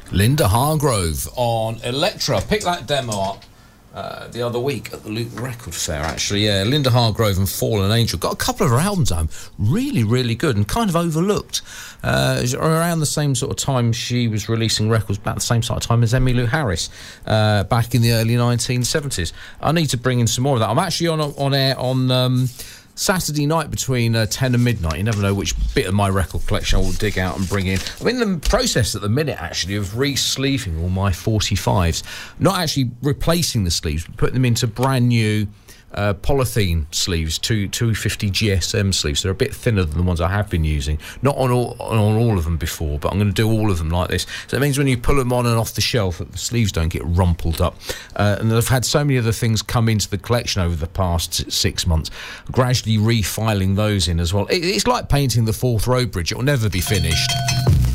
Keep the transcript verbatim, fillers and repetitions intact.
Linda Hargrove on Electra. Pick that demo up uh, the other week at the Luton Record Fair, actually. Yeah, Linda Hargrove and Fallen Angel. Got a couple of her albums home. Really, really good and kind of overlooked. Uh, around the same sort of time she was releasing records, about the same sort of time as Emmylou Harris, uh, back in the early nineteen seventies. I need to bring in some more of that. I'm actually on on air on... Um, Saturday night between uh, ten and midnight. You never know which bit of my record collection I will dig out and bring in. I'm in the process at the minute, actually, of re-sleeving all my forty-fives. Not actually replacing the sleeves, but putting them into brand new uh, polythene sleeves, two two fifty G S M sleeves. They're a bit thinner than the ones I have been using. Not on all on all of them before, but I'm going to do all of them like this. So it means when you pull them on and off the shelf, that the sleeves don't get rumpled up. Uh, and I've had so many other things come into the collection over the past six months, gradually refiling those in as well. It, it's like painting the Forth Road Bridge. It will never be finished.